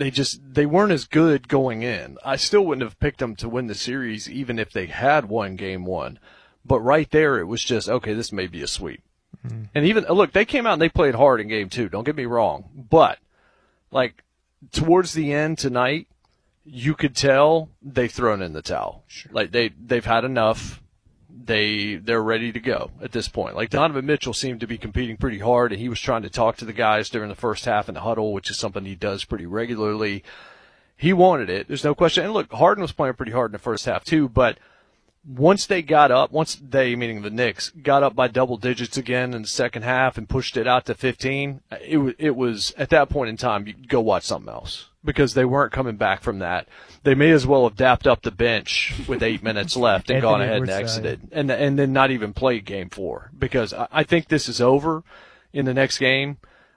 they weren't as good going in. I still wouldn't have picked them to win the series even if they had won game one. But right there, it was just, okay, this may be a sweep. Mm-hmm. And even, look, they came out and they played hard in game two. Don't get me wrong. But, like, towards the end tonight, you could tell they've thrown in the towel. Sure. Like, they've had enough. They're ready to go at this point. Like, Donovan Mitchell seemed to be competing pretty hard, and he was trying to talk to the guys during the first half in the huddle, which is something he does pretty regularly. He wanted it. There's no question. And look, Harden was playing pretty hard in the first half too, but once they, meaning the Knicks, got up by double digits again in the second half and pushed it out to 15, it was at that point in time, you go watch something else because they weren't coming back from that. They may as well have dapped up the bench with 8 minutes left and gone ahead and exited and then not even played game four because I think this is over in the next game.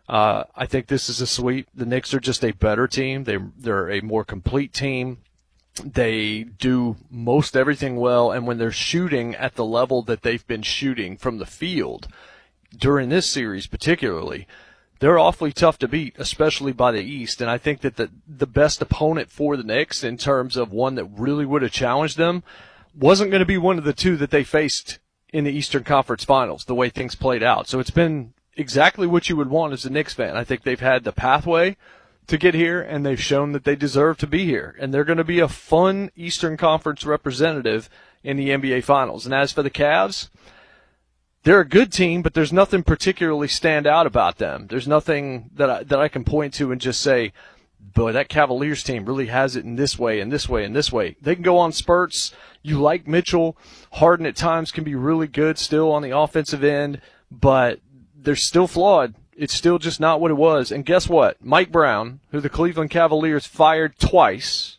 I think this is a sweep. The Knicks are just a better team. They're a more complete team. They do most everything well, and when they're shooting at the level that they've been shooting from the field during this series particularly, they're awfully tough to beat, especially by the East. And I think that the best opponent for the Knicks in terms of one that really would have challenged them wasn't going to be one of the two that they faced in the Eastern Conference Finals, the way things played out. So it's been exactly what you would want as a Knicks fan. I think they've had the pathway to get here, and they've shown that they deserve to be here. And they're going to be a fun Eastern Conference representative in the NBA Finals. And as for the Cavs, they're a good team, but there's nothing particularly stand out about them. There's nothing that I can point to and just say, boy, that Cavaliers team really has it in this way and this way and this way. They can go on spurts. You like Mitchell. Harden at times can be really good still on the offensive end, but they're still flawed. It's still just not what it was. And guess what? Mike Brown, who the Cleveland Cavaliers fired twice,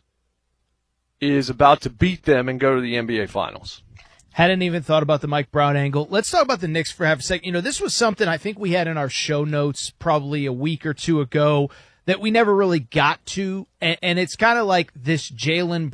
is about to beat them and go to the NBA Finals. Hadn't even thought about the Mike Brown angle. Let's talk about the Knicks for half a second. You know, this was something I think we had in our show notes probably a week or two ago that we never really got to. And it's kind of like this Jalen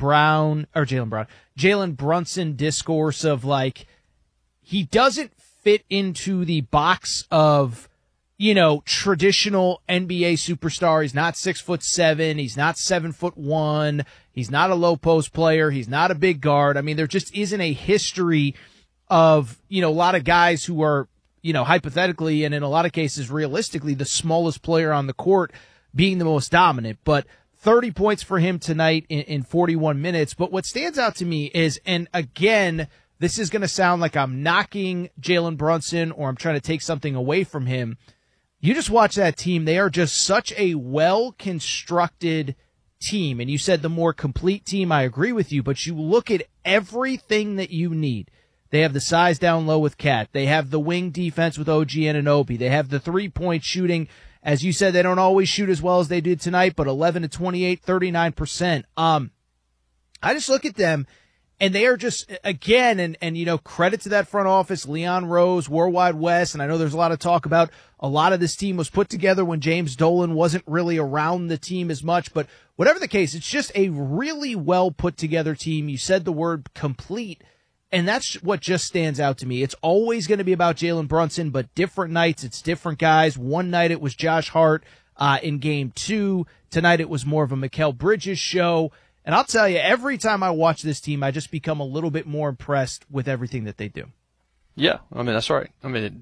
Brunson discourse of like, he doesn't fit into the box of, you know, traditional NBA superstar. He's not 6'7". He's not 7'1". He's not a low post player. He's not a big guard. I mean, there just isn't a history of, you know, a lot of guys who are, you know, hypothetically and in a lot of cases realistically the smallest player on the court being the most dominant. But 30 points for him tonight in 41 minutes. But what stands out to me is, and again, this is going to sound like I'm knocking Jalen Brunson or I'm trying to take something away from him. You just watch that team. They are just such a well-constructed team. And you said the more complete team, I agree with you, but you look at everything that you need. They have the size down low with Cat. They have the wing defense with OG Anunoby. They have the three-point shooting. As you said, they don't always shoot as well as they did tonight, but 11 to 28, 39%. I just look at them, and they are just, again, and you know, credit to that front office, Leon Rose, Worldwide West, and I know there's a lot of talk about a lot of this team was put together when James Dolan wasn't really around the team as much, but whatever the case, it's just a really well put together team. You said the word complete, and that's what just stands out to me. It's always going to be about Jalen Brunson, but different nights, it's different guys. One night it was Josh Hart in game 2. Tonight it was more of a Mikal Bridges show. And I'll tell you, every time I watch this team, I just become a little bit more impressed with everything that they do. Yeah, I mean, that's right. I mean,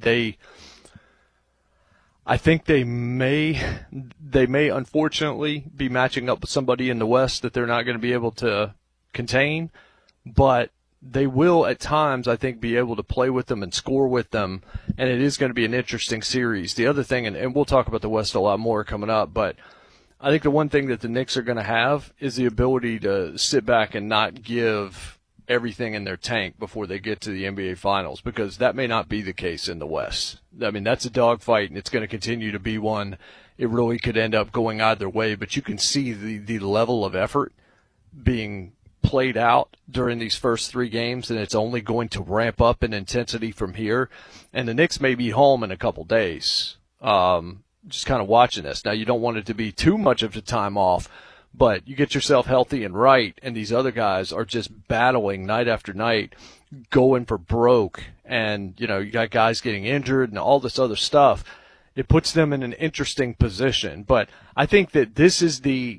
I think they may unfortunately be matching up with somebody in the West that they're not going to be able to contain, but they will at times, I think, be able to play with them and score with them, and it is going to be an interesting series. The other thing, and we'll talk about the West a lot more coming up, but I think the one thing that the Knicks are going to have is the ability to sit back and not give everything in their tank before they get to the NBA Finals, because that may not be the case in the West. I mean, that's a dogfight, and it's going to continue to be one. It really could end up going either way, but you can see the level of effort being played out during these first 3 games, and it's only going to ramp up in intensity from here. And the Knicks may be home in a couple days. Just kind of watching this. Now, you don't want it to be too much of a time off, but you get yourself healthy and right, and these other guys are just battling night after night, going for broke, and, you know, you got guys getting injured and all this other stuff. It puts them in an interesting position. But I think that this is the